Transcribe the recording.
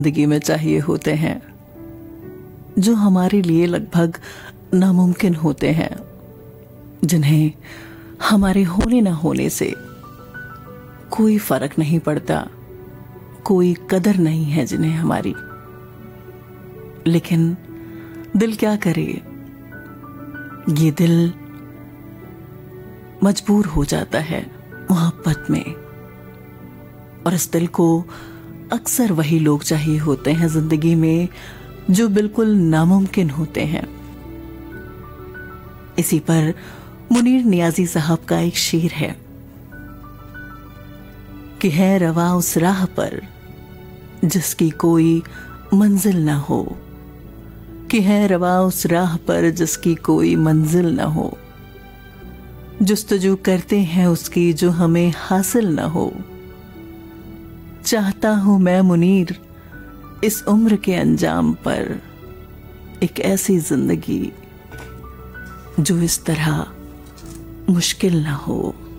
जिंदगी में चाहिए होते हैं जो हमारे लिए लगभग नामुमकिन होते हैं, जिन्हें हमारे होने ना होने से कोई फर्क नहीं पड़ता, कोई कदर नहीं है जिन्हें हमारी। लेकिन दिल क्या करे, ये दिल मजबूर हो जाता है मोहब्बत में, और इस दिल को अक्सर वही लोग चाहिए होते हैं जिंदगी में जो बिल्कुल नामुमकिन होते हैं। इसी पर मुनीर नियाजी साहब का एक शेर है कि है रवा उस राह पर जिसकी कोई मंजिल ना हो, कि है रवा उस राह पर जिसकी कोई मंजिल ना हो, जुस्तजू करते हैं उसकी जो हमें हासिल ना हो। चाहता हूं मैं मुनीर इस उम्र के अंजाम पर एक ऐसी जिंदगी जो इस तरह मुश्किल ना हो।